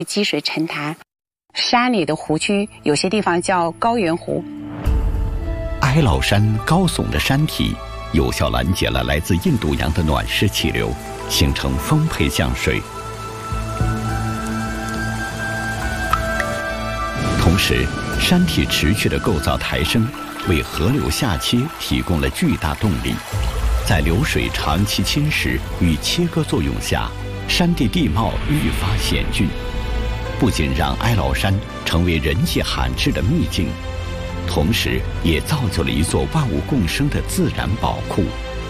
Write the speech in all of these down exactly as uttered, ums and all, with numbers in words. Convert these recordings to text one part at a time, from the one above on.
积水成潭。山里的湖区有些地方叫高原湖。 哀牢山高耸的山体有效拦截了来自印度洋的暖湿气流，形成丰沛降水。同时，山体持续的构造抬升，为河流下切提供了巨大动力。在流水长期侵蚀与切割作用下，山地地貌愈发险峻，不仅让哀牢山成为人迹罕至的秘境，同时也造就了一座万物共生的自然宝库。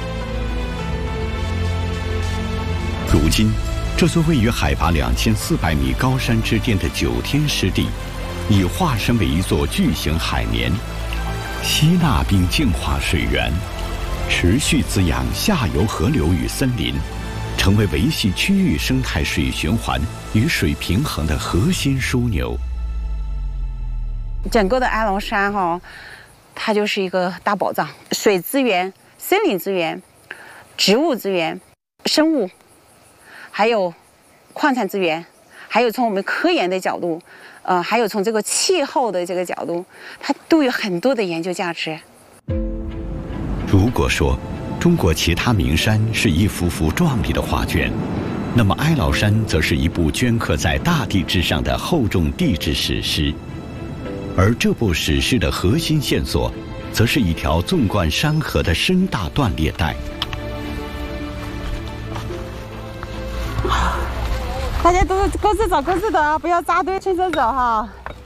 如今，这座位于海拔两千四百米高山之巅的九天湿地，已化身为一座巨型海绵，吸纳并净化水源，持续滋养下游河流与森林，成为维系区域生态水循环与水平衡的核心枢纽。 整个的哀牢山哈、哦，它就是一个大宝藏，水资源、森林资源、植物资源、生物，还有矿产资源，还有从我们科研的角度，呃，还有从这个气候的这个角度，它都有很多的研究价值。 如果说中国其他名山是一幅幅壮丽的画卷，那么哀牢山则是一部镌刻在大地之上的厚重地质史诗。而这部史诗的核心线索，则是一条纵贯山河的深大断裂带。 大家都各自走各自的啊，不要扎堆，趁着走哈。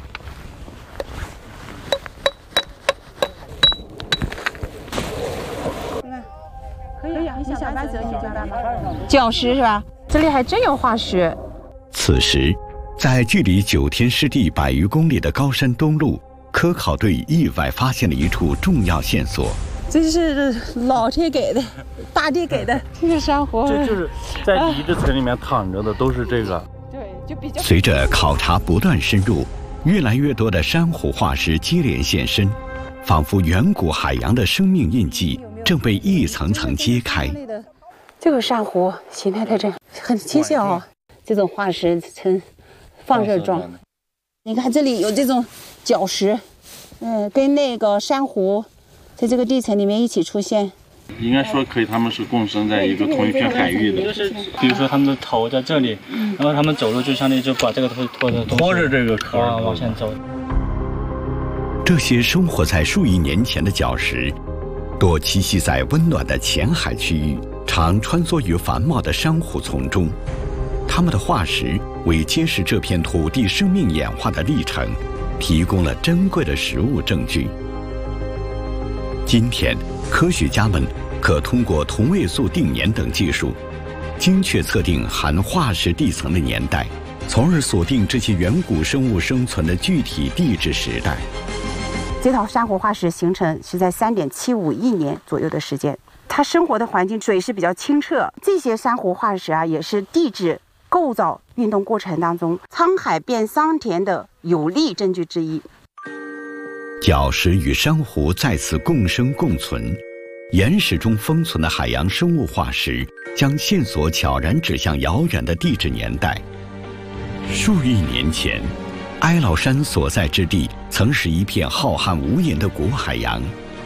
可以啊，你想搬走你就搬吧。角石是吧？这里还真有化石。 此时，在距离九天湿地百余公里的高山东麓，科考队意外发现了一处重要线索。 这是老天给的，大地给的，这是珊瑚。 这就是在遗址层里面躺着的，都是这个。 对，就比较。 随着考察不断深入，越来越多的珊瑚化石接连现身，仿佛远古海洋的生命印记正被一层层揭开。 这个珊瑚形态特征很清晰哦，这种化石呈放射状。你看这里有这种角石，嗯，跟那个珊瑚在这个地层里面一起出现。 应该说可以，他们是共生在一个同一片海域的。 就是比如说他们的头在这里，然后他们走路就相当于就把这个拖拖着拖着这个壳啊往前走。 这些生活在数亿年前的角石，多栖息在温暖的浅海区域，常穿梭于繁茂的珊瑚丛中。它们的化石为揭示这片土地生命演化的历程，提供了珍贵的实物证据。今天，科学家们可通过同位素定年等技术，精确测定含化石地层的年代，从而锁定这些远古生物生存的具体地质时代。 这套珊瑚化石形成是在三点七五亿年左右的时间，它生活的环境水是比较清澈。这些珊瑚化石啊，也是地质构造运动过程当中沧海变桑田的有力证据之一。 角石与珊瑚在此共生共存，岩石中封存的海洋生物化石将线索悄然指向遥远的地质年代。数亿年前，哀牢山所在之地曾是一片浩瀚无垠的古海洋。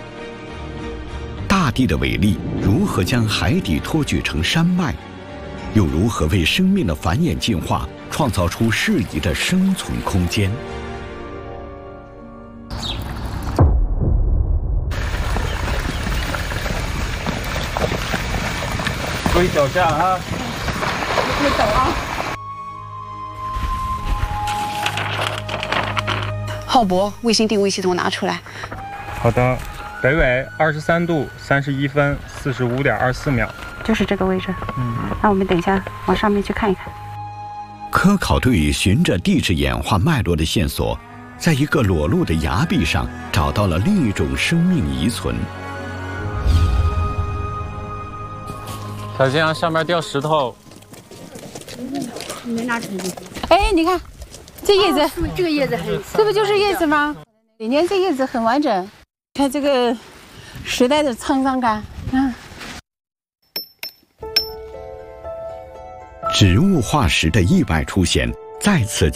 大地的伟力如何将海底托举成山脉，又如何为生命的繁衍进化创造出适宜的生存空间？ 注意脚下啊！ 别走啊！浩博，卫星定位系统拿出来。 好的，北纬二十三度三十一分四十五点二四秒， 就是这个位置。嗯，那我们等一下往上面去看一看。 科考队循着地质演化脉络的线索，在一个裸露的崖壁上找到了另一种生命遗存。 小心啊，上面掉石头。 没拿成绩。哎，你看，这叶子， 哦、这个叶子很， 这不就是叶子吗？你看这叶子很完整，看这个时代的沧桑感，嗯。 植物化石的意外出现，再次